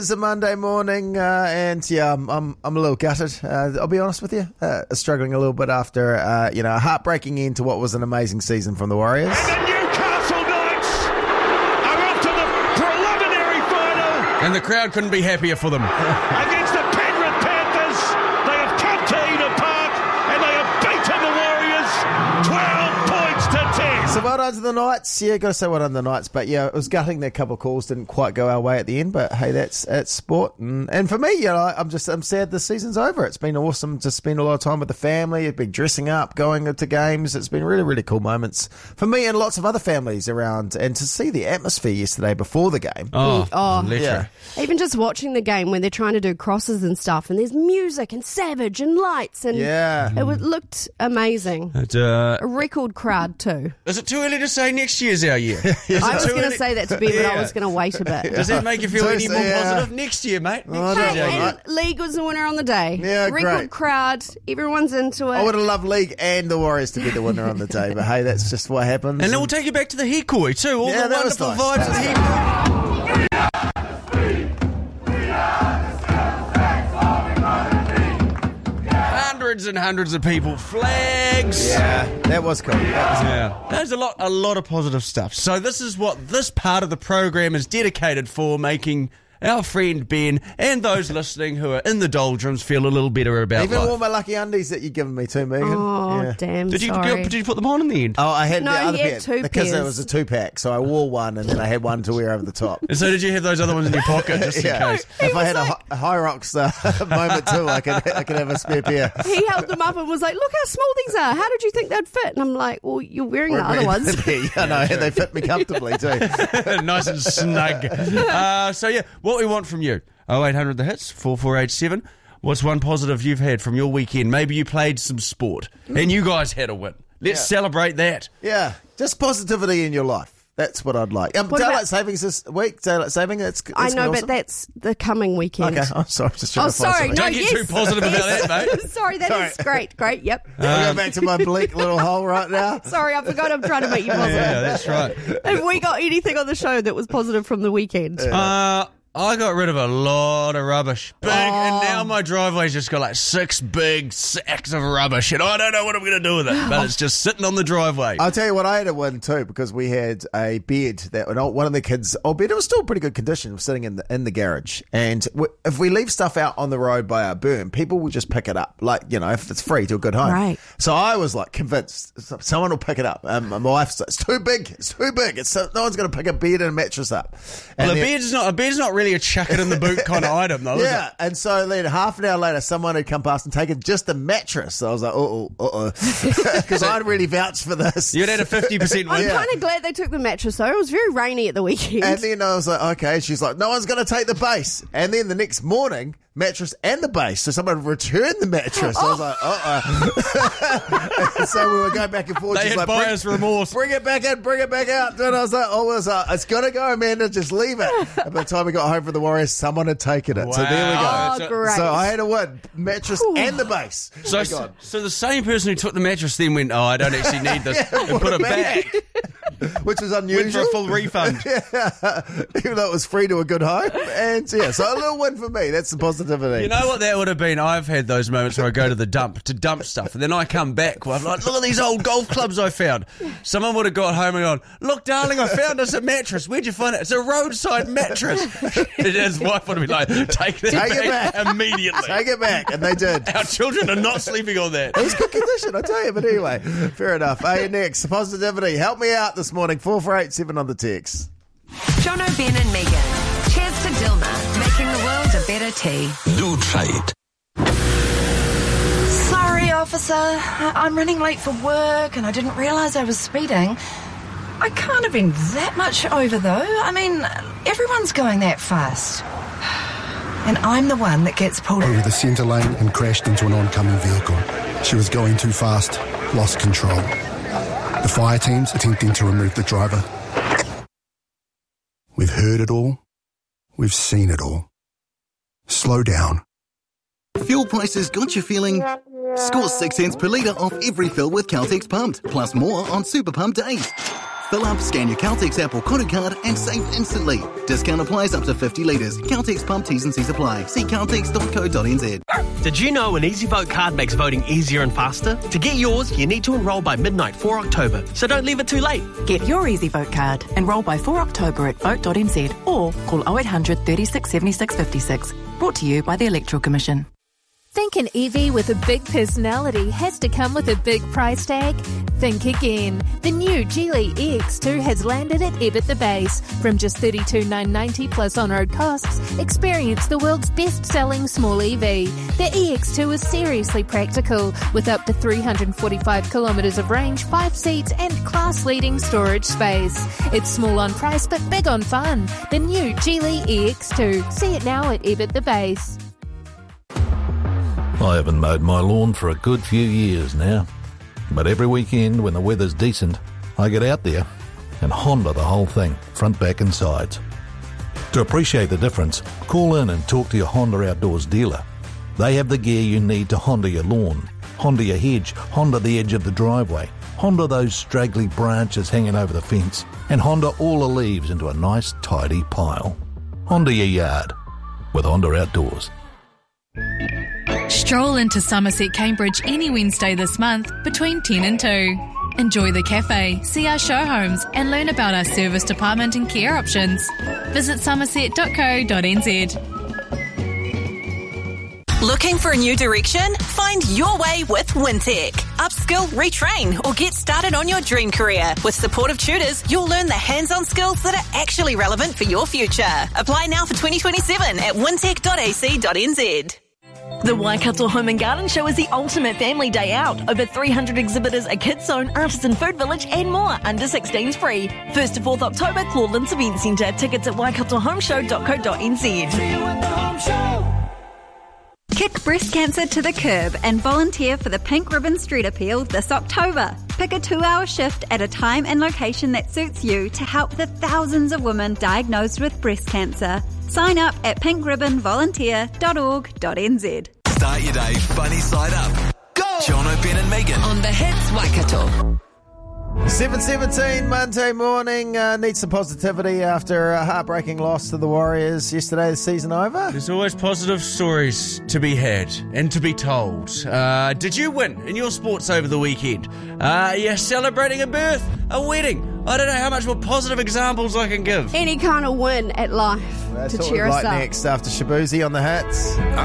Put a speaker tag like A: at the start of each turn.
A: It's a Monday morning, and yeah, I'm a little gutted. I'll be honest with you, struggling a little bit after a heartbreaking end to what was an amazing season from the Warriors.
B: And the Newcastle Knights are off to the preliminary final.
C: And the crowd couldn't be happier for them.
B: Against the Penrith Panthers, they have come to Eden Park and they have beaten the Warriors 12 points to 10.
A: So well done to the Knights. Yeah, got to say well done to the Knights. But yeah, it was gutting that a couple of calls didn't quite go our way at the end. But hey, that's sport. And for me, I'm sad this season's over. It's been awesome to spend a lot of time with the family. It's been dressing up, going to games. It's been really, really cool moments for me and lots of other families around. And to see the atmosphere yesterday before the game.
C: Yeah.
D: Even just watching the game when they're trying to do crosses and stuff, and there's music and Savage and lights, and it looked amazing. A record crowd too.
C: Is it too early to say next year's our year?
D: I was going to say that to be, but I was going to wait a bit.
C: Does that make you feel any more positive? Next year, mate.
D: And League was the winner on the day.
A: Yeah,
D: record
A: great.
D: Crowd, everyone's into it.
A: I would have loved League and the Warriors to be the winner on the day, but hey, that's just what happens.
C: And then we'll take you back to the Hikoi too. All the wonderful vibes of the Hikoi. Hundreds and hundreds of people, flags.
A: Yeah, that was cool.
C: There's a lot of positive stuff. So this is what this part of the program is dedicated for, making our friend Ben and those listening who are in the doldrums feel a little better about
A: Even
C: life.
A: wore my lucky undies that you've given me too, Megan.
D: Oh, damn,
C: Did you put them on in the end?
A: Oh, I had
D: No,
A: the other
D: he had
A: pair
D: two
A: because
D: pairs.
A: it was a 2-pack, so I wore one and then I had one to wear over the top.
C: And so did you have those other ones in your pocket just in case?
A: If I had a High Rocks moment too, I could have a spare pair.
D: He held them up and was like, look how small these are. How did you think they'd fit? And I'm like, well, you're wearing the other ones.
A: Yeah, no, they fit me comfortably too.
C: Nice and snug. So yeah, what we want from you. 0800 the hits 4487. What's one positive you've had from your weekend? Maybe you played some sport and you guys had a win. Let's celebrate that.
A: Yeah, just positivity in your life. That's what I'd like. Daylight savings this week. Daylight saving. It's
D: I know,
A: awesome.
D: but that's the coming weekend.
A: Okay, I'm sorry. Just trying to find something.
C: Don't get too positive about that, mate.
D: Sorry, that is great. Great, yep.
A: I'll go back to my bleak little hole right now.
D: Sorry, I forgot I'm trying to make you positive.
C: Yeah, that's right.
D: Have we got anything on the show that was positive from the weekend?
C: I got rid of a lot of rubbish. And now my driveway's just got like 6 big sacks of rubbish, and I don't know what I'm going to do with it, but it's just sitting on the driveway.
A: I'll tell you what, I had a win too, because we had a bed that one of the kids' old bed, it was still in pretty good condition, was sitting in the garage. And if we leave stuff out on the road by our berm, people will just pick it up, like, if it's free to a good home.
D: Right.
A: So I was like convinced someone will pick it up. My wife said, it's too big. No one's going to pick a bed and a mattress up. And
C: Well, a bed's not really a chuck it in the boot kind of item, though, is
A: yeah,
C: it?
A: and so then half an hour later, someone had come past and taken just the mattress. So I was like, because I'd really vouched for this.
C: You'd had a 50%
D: I'm
C: win.
D: kind of glad they took the mattress, though. It was very rainy at the weekend.
A: And then I was like, okay. She's like, no one's going to take the base. And then the next morning, mattress and the base. So someone returned the mattress. I was like, And so we were going back and forth.
C: They
A: She's
C: had
A: like,
C: buyer's remorse.
A: Bring it back in, bring it back out. And I was like, it's got to go, Amanda. Just leave it. And by the time we got home from the Warriors, someone had taken it.
C: Wow.
A: So there we go.
D: Oh, great.
A: So I had a win. Mattress and the base.
C: So the same person who took the mattress then went, I don't actually need this, and put it back.
A: Which was
C: Went for
A: unusual.
C: a full refund.
A: Even though it was free to a good home. And yeah, so a little win for me. That's the positivity.
C: You know what that would have been? I've had those moments where I go to the dump to dump stuff, and then I come back with like, look at these old golf clubs I found. Someone would have got home and gone, look, darling, I found us a mattress. Where'd you find it? It's a roadside mattress. And his wife would have been like, take it back immediately.
A: Take it back. And they did.
C: Our children are not sleeping on that.
A: It was good condition, I tell you. But anyway, fair enough. Hey, next, positivity. Help me out this morning. 4487 on the text.
E: Jono, Ben and Megan. Cheers to Dilma, making the world a better tea.
F: Do try it.
G: Sorry, officer. I'm running late for work and I didn't realise I was speeding. I can't have been that much over, though. I mean, everyone's going that fast. And I'm the one that gets pulled
H: over the centre lane and crashed into an oncoming vehicle. She was going too fast, lost control. The fire team's attempting to remove the driver. We've heard it all. We've seen it all. Slow down.
I: Fuel prices got you feeling... Score 6 cents per litre off every fill with Caltex Pumped, plus more on Super Pump days. Fill up, scan your Caltex app or Koru card and save instantly. Discount applies up to 50 litres. Caltex pump T's and C's apply. See caltex.co.nz.
F: Did you know an EasyVote card makes voting easier and faster? To get yours, you need to enrol by midnight 4 October, so don't leave it too late.
J: Get your EasyVote card. Enrol by 4 October at vote.nz or call 0800 36 76 56. Brought to you by the Electoral Commission.
K: Think an EV with a big personality has to come with a big price tag? Think again. The new Geely EX2 has landed at Ebb at the Base. From just $32,990 plus on-road costs, experience the world's best-selling small EV. The EX2 is seriously practical, with up to 345 kilometres of range, 5 seats and class-leading storage space. It's small on price but big on fun. The new Geely EX2. See it now at Ebb at the Base.
L: I haven't mowed my lawn for a good few years now. But every weekend when the weather's decent, I get out there and Honda the whole thing, front, back and sides. To appreciate the difference, call in and talk to your Honda Outdoors dealer. They have the gear you need to Honda your lawn, Honda your hedge, Honda the edge of the driveway, Honda those straggly branches hanging over the fence, and Honda all the leaves into a nice tidy pile. Honda your yard with Honda Outdoors.
M: Stroll into Somerset Cambridge any Wednesday this month between 10 and 2. Enjoy the cafe, see our show homes and learn about our service department and care options. Visit somerset.co.nz.
N: Looking for a new direction? Find your way with Wintec. Upskill, retrain, or get started on your dream career. With supportive tutors, you'll learn the hands-on skills that are actually relevant for your future. Apply now for 2027 at wintec.ac.nz.
O: The Waikato Home and Garden Show is the ultimate family day out. Over 300 exhibitors, a kids zone, artisan food village and more. Under 16s free. 1st to 4th October, Claudelands Event Centre. Tickets at waikatohomeshow.co.nz.
P: Kick breast cancer to the curb and volunteer for the Pink Ribbon Street Appeal this October. Pick a 2-hour shift at a time and location that suits you to help the thousands of women diagnosed with breast cancer. Sign up at pinkribbonvolunteer.org.nz.
Q: Start your day funny side up. Go! Jono, Ben and Megan.
E: On the Hits Waikato.
A: 7:17 Monday morning. Need some positivity after a heartbreaking loss to the Warriors yesterday. The season over.
C: There's always positive stories to be had and to be told. Did you win in your sports over the weekend? You're celebrating a birth, a wedding. I don't know how much more positive examples I can give.
D: Any kind of win at life
A: That's
D: to
A: what
D: cheer
A: we'd
D: us
A: like
D: up.
A: next after Shabuzi on the hits.